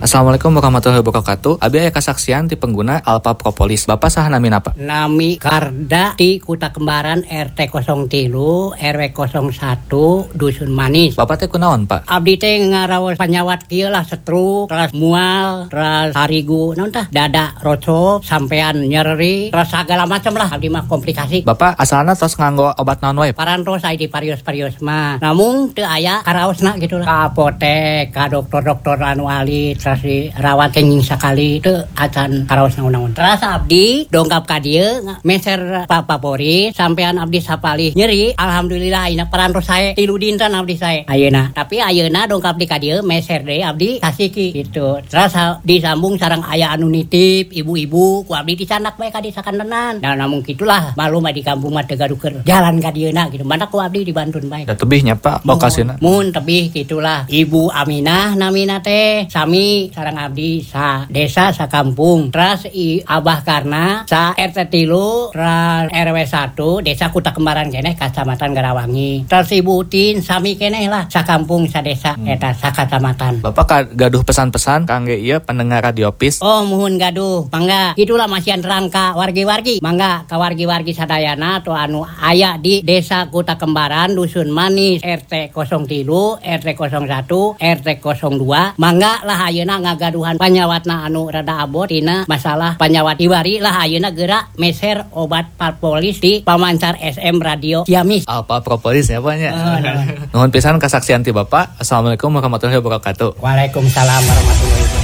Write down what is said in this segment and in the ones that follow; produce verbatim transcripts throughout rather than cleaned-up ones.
Assalamualaikum warahmatullahi wabarakatuh. Abi aya kasaksian ti pengguna Alpha Propolis. Bapak saha nami napa? Nami Karda di Kuta Kembaran R T nol tiga R W nol satu Dusun Manis. Bapak teh kunaon, Pak? Abdi teh ngaraos panyawat kieu lah stroke, terus mual, terus harigu, naon tah? Dada rocop, sampean nyeri, terus segala macam lah abdi mah komplikasi. Bapak asalna tos nganggo obat naon wae? Parantos aya di parios-parios mah. Namun teu aya karaosna gitu lah. Ka apotek, ka dokter-dokter anu ahli, terus dirawat kenging sakali teu acan karaos naon-naon. Terus abdi dongkap ka dieu meser Pak Papori sampean abdi sapalih nyeri. Alhamdulillah ayeuna parantos sae tilu dinten abdi sae. Ayeuna, tapi ayeuna dongkap di ka dieu meser deui abdi kasiki gitu. Terus disambung sareng aya anu nitip ibu-ibu ku abdi dicanak bae ka di sakantenan. Nah namun gitulah malum di kampung mah teu gadukeun jalan ka dieuna gitu. Mana ku abdi di Bandung bae. Da tebih nya Pak lokasina. Mun tebih gitulah. Ibu Aminah namina teh sami sareng abdi sa desa sa kampung. Terus i Abah Karna sa R T tilu terus R W satu desa Kuta Kembaran keneh Kacamatan Garawangi. Terus Ibu Utin sami keneh lah sa kampung sa desa hmm. eta sa kacamatan. Bapak gaduh pesan-pesan kangge ieu pendengar Radio Pis. Oh muhun gaduh. Mangga gitulah masihan rangka wargi-wargi. Mangga ka wargi-wargi sadayana atau anu aya di desa Kuta Kembaran Dusun Manis R T nol tiga R T nol satu R T nol dua. Mangga lah ayeuna ngagaduhan panyawatna anu rada abot tina masalah panyawat ibari lah ayeuna geura meser obat Propolis di pamancar S M Radio Ciamis. Alpha Propolis ya Pak nya. Oh, nuhun pisan kasaksian ti Bapak. Assalamualaikum warahmatullahi wabarakatuh. Waalaikumsalam warahmatullahi wabarakatuh.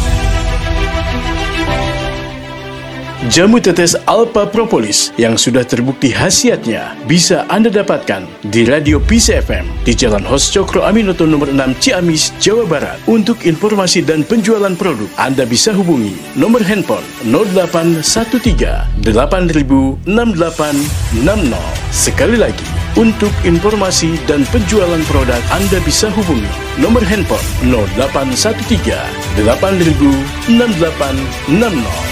Jamu tetes Alpha Propolis yang sudah terbukti khasiatnya bisa Anda dapatkan di Radio Pis F M di Jalan Hos Cokro Aminoto nomor enam Ciamis, Jawa Barat. Untuk informasi dan penjualan produk, Anda bisa hubungi nomor handphone nol delapan satu tiga delapan nol enam delapan enam nol. Sekali lagi, untuk informasi dan penjualan produk, Anda bisa hubungi nomor handphone nol delapan satu tiga delapan nol enam delapan enam nol.